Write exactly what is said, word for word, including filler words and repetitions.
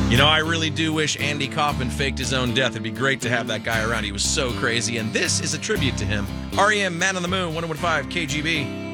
You know, I really do wish Andy Kaufman faked his own death. It'd be great to have that guy around. He was so crazy, and this is a tribute to him. R E M, Man on the Moon, one oh one point five K G B.